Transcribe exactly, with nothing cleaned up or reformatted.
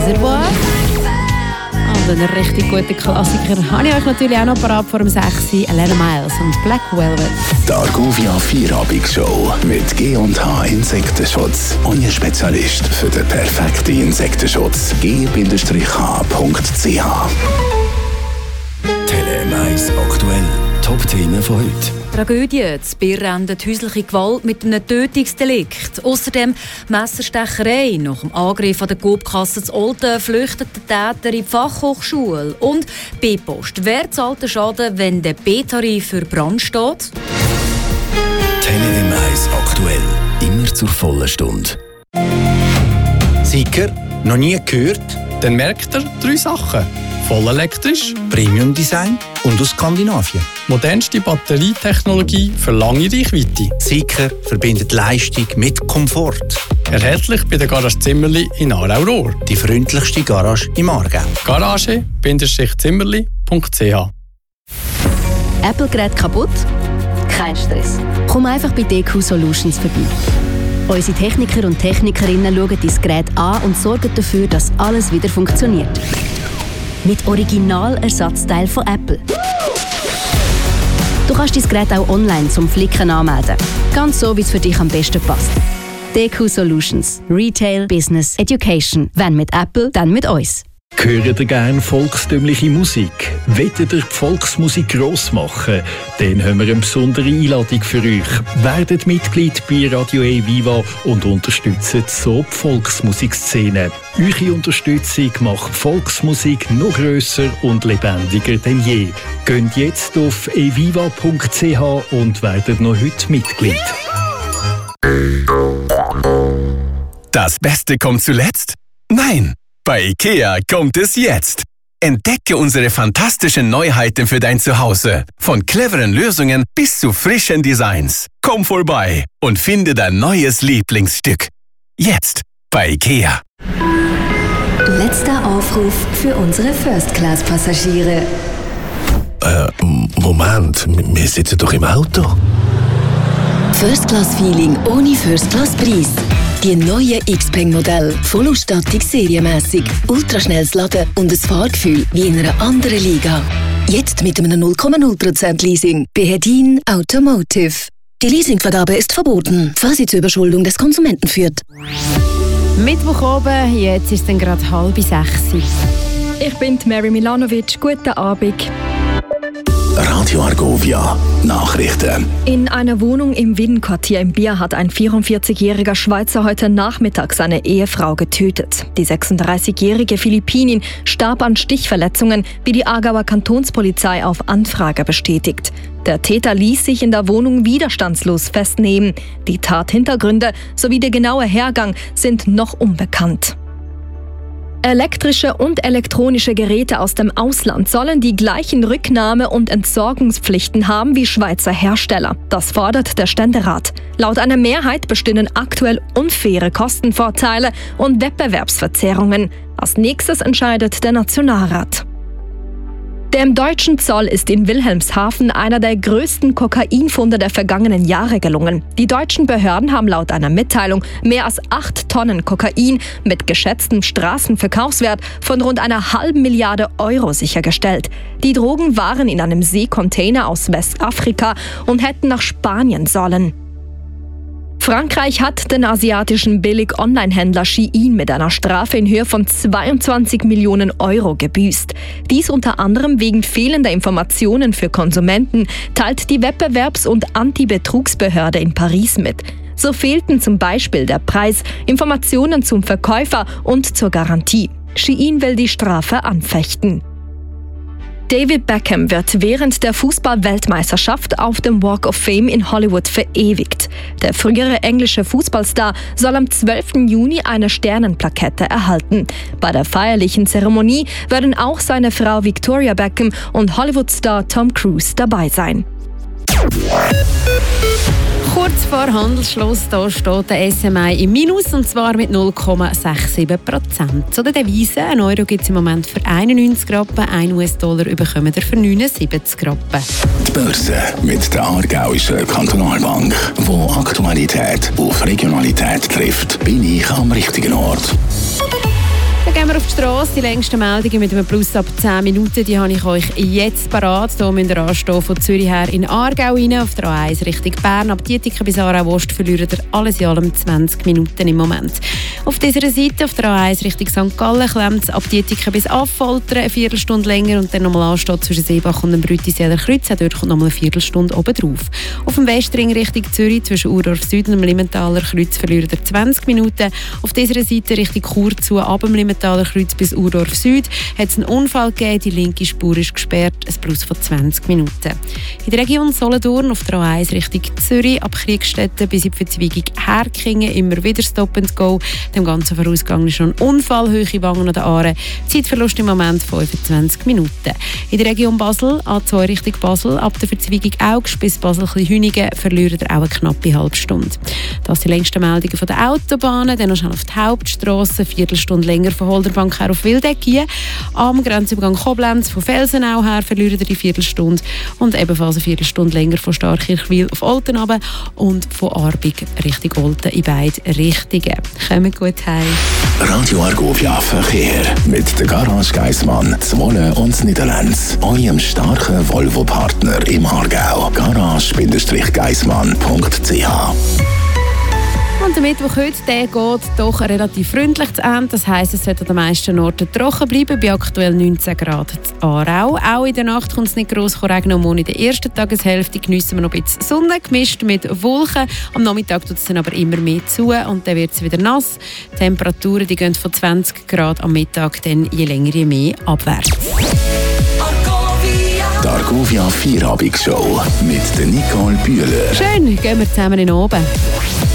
Reservoir. Und einen richtig guten Klassiker habe ich euch natürlich auch noch parat vor dem sechs Uhr. Elena Miles und Black Velvet. Die Argovia Vierabigshow mit G und H Insektenschutz. Euer Spezialist für den perfekten Insektenschutz. G H Punkt C H. Tele eins aktuell. Top-Themen von heute. Tragödie. Das Bier endet häusliche Gewalt mit einem Tötungsdelikt. Außerdem Messerstecherei. Nach dem Angriff an der Coop-Kasse zu Olten flüchtet der Täter in die Fachhochschule. Und B-Post. Wer zahlt den Schaden, wenn der B-Tarif für Brand steht? Tele eins aktuell. Immer zur vollen Stunde. Sieger, noch nie gehört? Dann merkt ihr drei Sachen. Voll elektrisch, Premium Design und aus Skandinavien. Modernste Batterietechnologie für lange Reichweite. Sieger verbindet Leistung mit Komfort. Erhältlich bei der Garage Zimmerli in Aarau-Rohr. Die freundlichste Garage im Aargau. Garage Zimmerli Punkt C H. Apple-Gerät kaputt? Kein Stress. Komm einfach bei D Q Solutions vorbei. Unsere Techniker und Technikerinnen schauen dein Gerät an und sorgen dafür, dass alles wieder funktioniert. Mit Originalersatzteil von Apple. Du kannst dein Gerät auch online zum Flicken anmelden. Ganz so, wie es für dich am besten passt. D Q Solutions. Retail, Business, Education. Wenn mit Apple, dann mit uns. Hört ihr gerne volkstümliche Musik? Wollt ihr die Volksmusik gross machen? Dann haben wir eine besondere Einladung für euch. Werdet Mitglied bei Radio E Viva und unterstützt so die Volksmusikszene. Eure Unterstützung macht Volksmusik noch grösser und lebendiger denn je. Geht jetzt auf eviva Punkt C H und werdet noch heute Mitglied. Das Beste kommt zuletzt? Nein! Bei IKEA kommt es jetzt. Entdecke unsere fantastischen Neuheiten für dein Zuhause. Von cleveren Lösungen bis zu frischen Designs. Komm vorbei und finde dein neues Lieblingsstück. Jetzt bei IKEA. Letzter Aufruf für unsere First-Class-Passagiere. Äh, Moment, wir sitzen doch im Auto. First-Class-Feeling ohne First-Class-Preis. Die neuen Xpeng-Modelle, Vollausstattung serienmässig, ultraschnelles Laden und ein Fahrgefühl wie in einer anderen Liga. Jetzt mit einem null Komma null Prozent Leasing bei Hedin Automotive. Die Leasingvergabe ist verboten, falls sie zur Überschuldung des Konsumenten führt. Mittwoch oben, jetzt ist es dann gerade halb sechs. Ich bin Mary Milanovic. Guten Abend. Radio Argovia. Nachrichten. In einer Wohnung im Widenquartier im Bier hat ein vierundvierzigjähriger Schweizer heute Nachmittag seine Ehefrau getötet. Die sechsunddreißigjährige Philippinin starb an Stichverletzungen, wie die Aargauer Kantonspolizei auf Anfrage bestätigt. Der Täter ließ sich in der Wohnung widerstandslos festnehmen. Die Tathintergründe sowie der genaue Hergang sind noch unbekannt. Elektrische und elektronische Geräte aus dem Ausland sollen die gleichen Rücknahme- und Entsorgungspflichten haben wie Schweizer Hersteller. Das fordert der Ständerat. Laut einer Mehrheit bestehen aktuell unfaire Kostenvorteile und Wettbewerbsverzerrungen. Als nächstes entscheidet der Nationalrat. Dem deutschen Zoll ist in Wilhelmshaven einer der größten Kokainfunde der vergangenen Jahre gelungen. Die deutschen Behörden haben laut einer Mitteilung mehr als acht Tonnen Kokain mit geschätztem Straßenverkaufswert von rund einer halben Milliarde Euro sichergestellt. Die Drogen waren in einem Seekontainer aus Westafrika und hätten nach Spanien sollen. Frankreich hat den asiatischen Billig-Online-Händler Shein mit einer Strafe in Höhe von zweiundzwanzig Millionen Euro gebüßt. Dies unter anderem wegen fehlender Informationen für Konsumenten, teilt die Wettbewerbs- und Antibetrugsbehörde in Paris mit. So fehlten zum Beispiel der Preis, Informationen zum Verkäufer und zur Garantie. Shein will die Strafe anfechten. David Beckham wird während der Fußball-Weltmeisterschaft auf dem Walk of Fame in Hollywood verewigt. Der frühere englische Fußballstar soll am zwölften Juni eine Sternenplakette erhalten. Bei der feierlichen Zeremonie werden auch seine Frau Victoria Beckham und Hollywood-Star Tom Cruise dabei sein. Kurz vor Handelsschluss da steht der S M I im Minus, und zwar mit null Komma siebenundsechzig Prozent. Zu der Devise: ein Euro gibt es im Moment für einundneunzig Rappen, ein U S-Dollar bekommt ihr für neunundsiebzig Rappen. Die Börse mit der Aargauischen Kantonalbank, wo Aktualität auf Regionalität trifft, bin ich am richtigen Ort. Dann gehen wir auf die Strasse. Die längsten Meldungen mit einem Plus ab zehn Minuten, die habe ich euch jetzt parat. Hier müsst ihr anstehen von Zürich her in Aargau rein, auf der A eins Richtung Bern. Ab Dietiken bis Aarau-Ost verliert ihr alles in allem zwanzig Minuten im Moment. Auf dieser Seite, auf der A eins Richtung Sankt Gallen, klemmt es ab Dietiken bis Affoltern eine Viertelstunde länger und dann nochmal ansteht zwischen Seebach und dem Brütiseler Kreuz. Dort kommt nochmal eine Viertelstunde oben drauf. Auf dem Westring Richtung Zürich, zwischen Urdorf Süd und dem Limmentaler Kreuz, verliert ihr zwanzig Minuten. Auf dieser Seite Richtung Chur zu, ab dem Limmentaler Kreuz bis Urdorf Süd, hat es einen Unfall gegeben. Die linke Spur ist gesperrt, ein Plus von zwanzig Minuten. In der Region Solothurn auf der A eins Richtung Zürich, ab Kriegstetten bis in die Verzweigung Herkingen, immer wieder Stop and Go. Dem Ganzen vorausgegangen ist schon ein Unfall, Höhe Wangen an der Aare. Zeitverlust im Moment fünfundzwanzig Minuten. In der Region Basel, A zwei Richtung Basel, ab der Verzweigung Augst bis Basel-Hüningen, verliert ihr auch eine knappe halbe Stunde. Das sind die längsten Meldungen von der Autobahnen. Dann noch schnell auf die Hauptstrasse, eine Viertelstunde länger von Holderbank her auf Wildeck hier. Am Grenzübergang Koblenz von Felsenau her verliert ihr die Viertelstunde und ebenfalls eine Viertelstunde länger von Starkirchwil auf Olten runter und von Arbig Richtung Olten in beide Richtungen. Kommt gut heim. Radio Argovia Verkehr mit der Garage Geissmann, Zwolle und Niederlands. Eurem starken Volvo-Partner im Aargau. garage-geissmann punkt c h. Und der Mittwoch heute, der geht doch relativ freundlich zu Ende. Das heisst, es sollte an den meisten Orten trocken bleiben, bei aktuell neunzehn Grad in Aarau. Auch in der Nacht kommt es nicht gross regnen und morgen in der ersten Tageshälfte geniessen wir noch ein bisschen Sonne, gemischt mit Wolken. Am Nachmittag tut es dann aber immer mehr zu und dann wird es wieder nass. Die Temperaturen die gehen von zwanzig Grad am Mittag dann je länger je mehr abwärts. Die Argovia Vierabigshow mit der Nicole Bühler. Schön, gehen wir zusammen in oben.